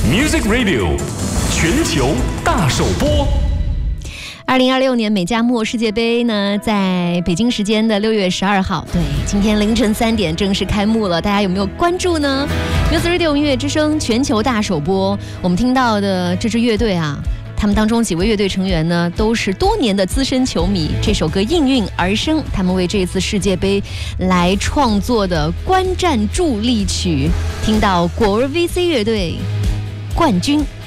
Music Radio 全球大首播。 2026年美加墨世界杯呢，在北京时间的6月12号，对，今天凌晨3点正式开幕了。大家有没有关注呢 ？Music Radio 音乐之声全球大首播，我们听到的这支乐队啊，他们当中几位乐队成员呢，都是多年的资深球迷。这首歌应运而生，他们为这次世界杯来创作的观战助力曲，听到果儿 VC 乐队冠军。